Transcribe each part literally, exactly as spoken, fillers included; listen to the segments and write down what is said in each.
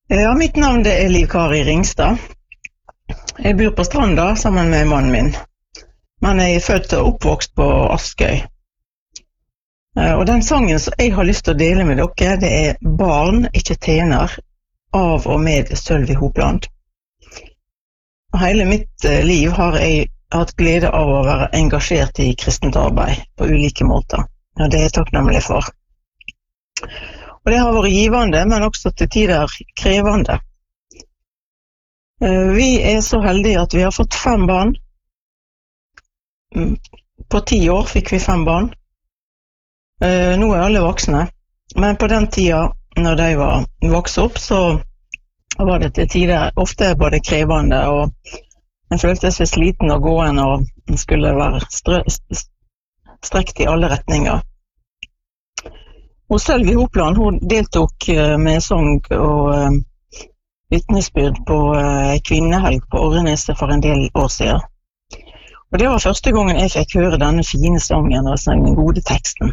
Ja, mitt navn det er Liv Kari Ringstad. Jeg bor på Stranda sammen med mannen min. Men jeg er født og oppvokst på Askøy. Og den sangen som jeg har lyst til å dele med dere, det er Barn, ikke tjener, av og med Sølvi Hopland. Og hele mitt liv har jeg hatt glede av å være engasjert i kristent arbeid på ulike måter. Og det er jeg takknemlig for. Og det har vært givende, men også til tider krevende. Vi er så heldige at vi har fått fem barn. På ti år fikk vi fem barn. Nå er alle voksne, men på den tida, når de var vokst opp, så var det til tider ofte både krevende, og en følte seg sliten og gående, og en skulle være strekt i alle retninger. Og Sølvi Hopland, hun deltok med sang og vitnesbyrd på kvinnehelg på Åreneset for en del år siden. Og det var første gangen jeg fikk høre denne fine sangen, altså den gode teksten.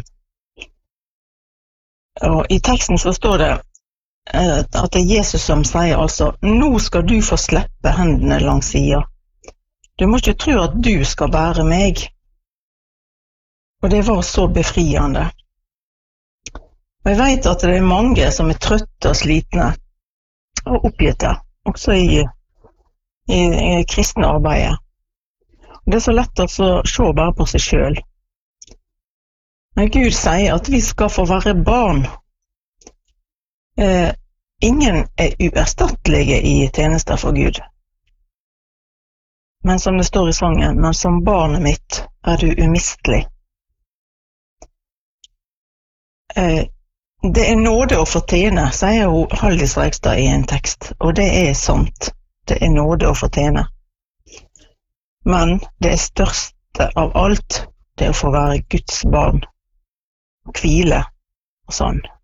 Og i teksten så står det at det er Jesus som sier altså, nå skal du få slippe hendene langs siden. Du må ikke tro at du skal bære meg. Og det var så befriende. Og jeg vet at det er mange som er trøtte og slitne og oppgitte, også i, i, i kristne arbeidet. Og det er så lett å se bare på seg selv. Men Gud sier at vi skal få være barn. Eh, ingen er uerstattelige i tjenester for Gud. Men som det står i sangen, men som barnet mitt er du umistelig. Eh, Det er nåde å fortjene, sier hun Haldis Reigstad i en tekst, og det er sant. Det er nåde å fortjene. Men det største av alt, det er å få være Guds barn, hvile og sånn.